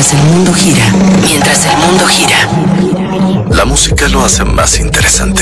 Mientras el mundo gira, mientras el mundo gira. La música lo hace más interesante.